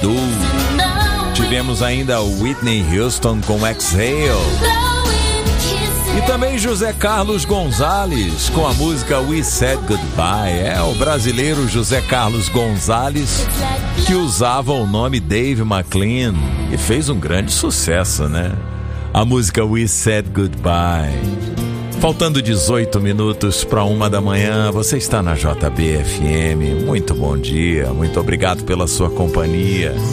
Do. Tivemos ainda Whitney Houston com Exhale. E também José Carlos Gonzalez com a música We Said Goodbye. É o brasileiro José Carlos Gonzalez, que usava o nome Dave McLean e fez um grande sucesso, né? A música We Said Goodbye. Faltando 18 minutos para 1 da manhã, você está na JB FM. Muito bom dia, muito obrigado pela sua companhia.